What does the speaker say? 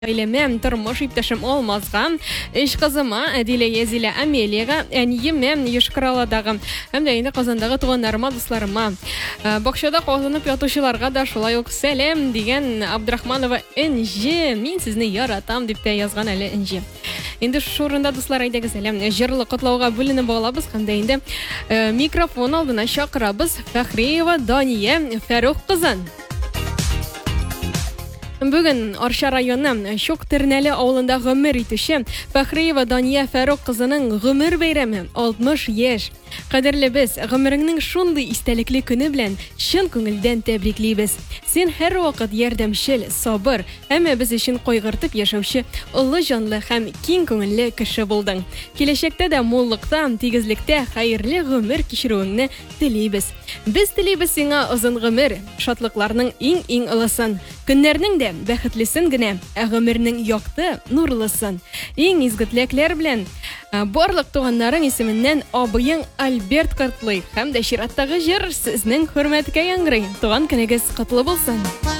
Ailem, tırmış iptaşım olmazga, iş kızıma, Adile Yazile Ameliyaga, әнiyem, Ешкараладагы, hem de yine Kazandağı tuğanlarıma, dostlarıma, bakşada qozanıp yatuşularga da şulay ok selam diyen Abdurrahmanova Enji, min sizni yaratam dip de yazgan әле Enji. Endi şurunda dostlar ayda selam, jırlı qutlauga bölünüp bağlabız, hem de endi mikrofon aldına şaqırabız, Faxriyeva Daniye Faruk kızın. Bugün Arşa rayonu Şok Terneli avlunda gümür itişi Faxriyeva Daniye Faruk kızının gümür beyremi 60 yaş. Kaderli biz gümürünün şunday istelikli günü bilen şın köngülden tebrikliybiz. Sen her vakit yardımcıl, sabır, hem biz için koygırtıp yaşavşı, ulu canlı hem keng köngüllü kişi buldun. Gelecekte de mollukta, tigizlikte hayırlı gümür kişiruğunu dileybiz. Biz dileybiz sana uzun gümür, şatlıklarının en ılısın. Günlerinin de bäxetlisin gine, gümürünün yoktı, nurlısın. En izgütlekler bilen, barlık tuğanların isiminden abıyın Albert Kartlıy, hem de şirattағы жер sizning hürmetke yangırayın. Tuğan kınıgız qatlı bulsun.